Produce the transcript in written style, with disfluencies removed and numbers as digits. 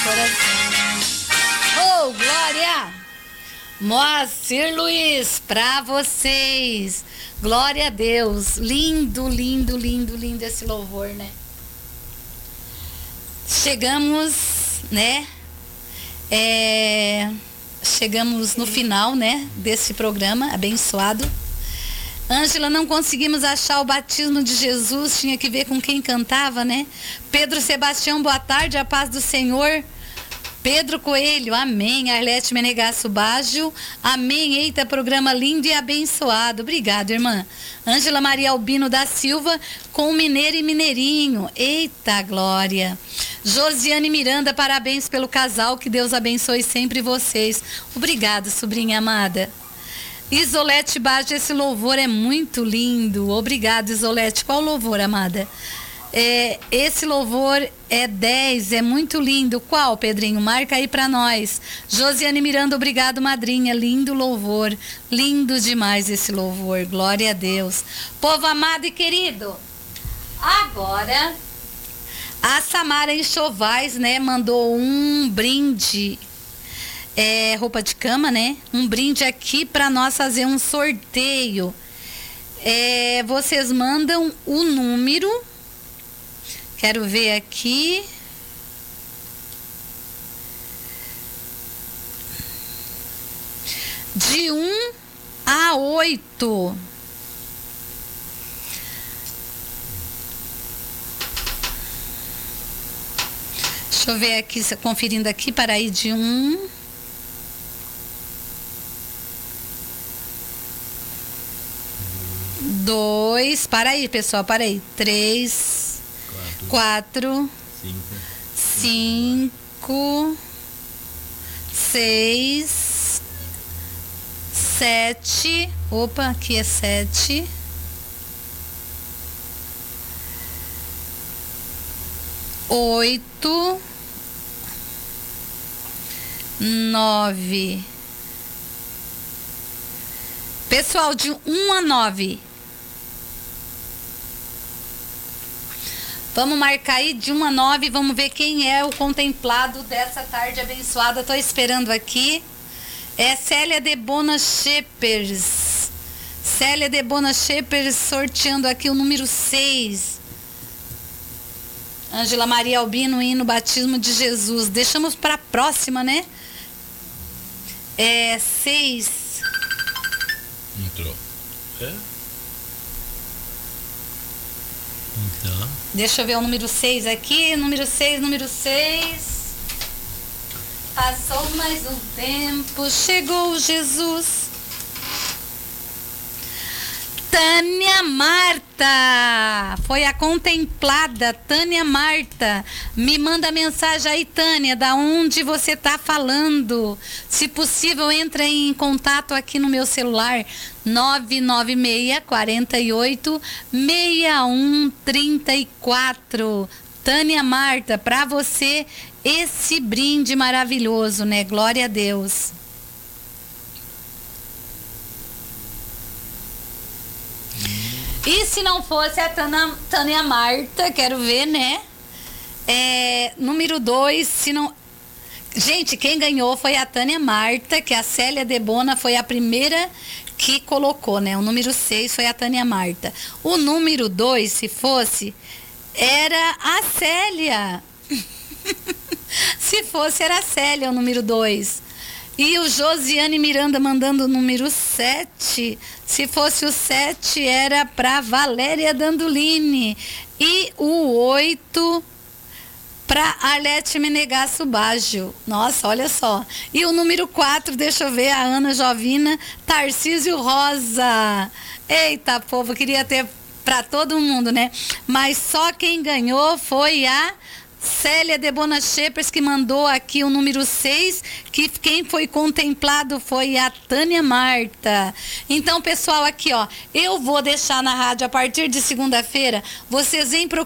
coração. Oh, glória! Moacir Luiz, pra vocês. Glória a Deus. Lindo, lindo, lindo, lindo esse louvor, né? Chegamos, né? Chegamos no final, né? Desse programa abençoado. Ângela, não conseguimos achar o batismo de Jesus, tinha que ver com quem cantava, né? Pedro Sebastião, boa tarde, a paz do Senhor. Pedro Coelho, amém. Arlete Menegasso Baggio, amém. Eita, programa lindo e abençoado. Obrigada, irmã. Ângela Maria Albino da Silva, com Mineiro e Mineirinho. Eita, glória. Josiane Miranda, parabéns pelo casal, que Deus abençoe sempre vocês. Obrigada, sobrinha amada. Isolete Baggio, esse louvor é muito lindo. Obrigada, Isolete. Qual louvor, amada? Esse louvor é 10, é muito lindo. Qual, Pedrinho? Marca aí pra nós. Josiane Miranda, obrigado, madrinha. Lindo louvor, lindo demais esse louvor. Glória a Deus. Povo amado e querido, agora a Samara Enxovais, né, mandou um brinde, roupa de cama, né? Um brinde aqui pra nós fazer um sorteio. Vocês mandam o número. Quero ver aqui. De 1 a 8. Deixa eu ver aqui, conferindo aqui, para aí de 1. 2. Para aí, pessoal, para aí. 3. 4, 5, 6, 7. Opa, aqui é 7. 8, 9. Pessoal, de 1 a 9. Vamos marcar aí de 1 a 9, vamos ver quem é o contemplado dessa tarde abençoada. Estou esperando aqui. É Célia Debona Shepers. Célia Debona Shepers sorteando aqui o número 6. Ângela Maria Albino, hino Batismo de Jesus. Deixamos para a próxima, né? 6. Entrou. Então. Deixa eu ver o número 6 aqui. Número 6. Passou mais um tempo, chegou Jesus. Tânia Marta, foi a contemplada. Tânia Marta, me manda mensagem aí, Tânia, da onde você está falando. Se possível, entra em contato aqui no meu celular, 996 48 61 34. Tânia Marta, para você esse brinde maravilhoso, né? Glória a Deus. E se não fosse a Tânia Marta, quero ver, né? Número 2, se não... Gente, quem ganhou foi a Tânia Marta, que a Célia Debona foi a primeira que colocou, né? O número 6 foi a Tânia Marta. O número 2, se fosse, era a Célia. Se fosse, era a Célia, o número 2. E o Josiane Miranda mandando o número 7. Se fosse o 7, era para Valéria Dandolini. E o 8 para Arlete Menegasso Baggio. Nossa, olha só. E o número 4, deixa eu ver, a Ana Jovina Tarcísio Rosa. Eita, povo, queria ter para todo mundo, né? Mas só quem ganhou foi a Célia Debona Shepers, que mandou aqui o número 6, que quem foi contemplado foi a Tânia Marta. Então, pessoal, aqui, ó, eu vou deixar na rádio a partir de segunda-feira, vocês vêm